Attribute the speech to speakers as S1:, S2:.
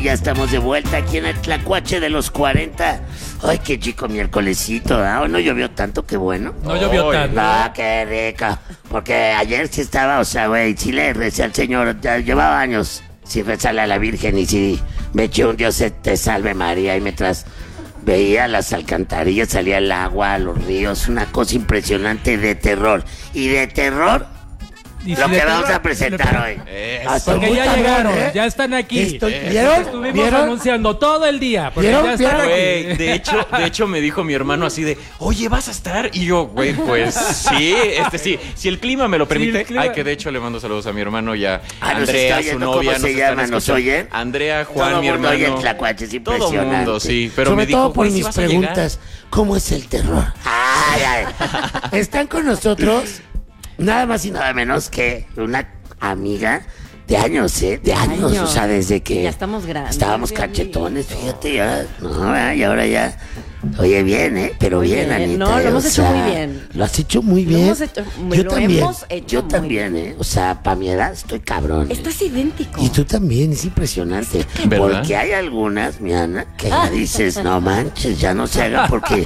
S1: Ya estamos de vuelta aquí en el Tlacuache de los 40. Ay, qué chico miércolesito, ¿ah? No llovió tanto, qué bueno.
S2: No llovió tanto.
S1: No, qué rico. Porque ayer sí estaba, o sea, güey, sí le recé al Señor. Ya llevaba años sin rezarle a la Virgen y sí me eché un Dios te salve María. Y mientras veía las alcantarillas, salía el agua, los ríos, una cosa impresionante de terror. Y de terror,
S2: Y
S1: lo
S2: si
S1: que
S2: de
S1: vamos
S2: terror-
S1: a presentar hoy.
S2: Porque ya llegaron, ya están aquí.
S3: ¿Vieron?
S2: Estuvimos
S3: ¿Vieron?
S2: anunciando todo el día. Porque
S3: ¿Vieron?
S2: ya están
S3: ¿Vieron?
S2: aquí.
S4: Güey, de hecho me dijo mi hermano así de, oye, ¿vas a estar? Y yo, güey, pues sí, sí, si el clima me lo permite.
S2: el clima-
S4: Ay, que de hecho le mando saludos a mi hermano y a
S1: Ah, nos
S4: Andrea,
S1: está
S4: su
S1: oyendo.
S4: novia.
S1: ¿Cómo se
S4: están
S1: llama? ¿Nos
S4: escuchando.
S1: oyen?
S4: Andrea, Juan,
S1: Todo
S4: mi
S1: mundo oye
S4: hermano.
S1: el Tlacuache, es
S4: Todo
S1: impresionante.
S4: mundo, sí. Pero
S3: Sobre
S4: me dijo,
S3: todo por
S4: güey, ¿sí
S3: mis
S4: vas a llegar?
S3: preguntas. ¿Cómo es el terror?
S1: Ay, ay.
S3: Están con nosotros
S1: Nada más y nada menos que una amiga de años, ¿eh? De años, o sea, desde que
S5: Ya estamos grandes.
S1: estábamos cachetones, fíjate, ya. No, y ahora ya. Oye, bien, ¿eh? Pero
S5: Oye,
S1: bien, Anita.
S5: no, lo
S1: o
S5: hemos hecho
S1: sea,
S5: muy bien.
S1: Lo has hecho muy
S5: Lo
S1: bien.
S5: hemos hecho-
S1: Yo
S5: lo
S1: también.
S5: hemos hecho
S1: Yo
S5: muy
S1: también, ¿eh? O sea, para mi edad estoy cabrón. ¿eh?
S5: Estás idéntico.
S1: Y tú también, es impresionante.
S4: ¿Verdad?
S1: Porque hay algunas, mi Ana, que ya dices, no manches, ya no se haga porque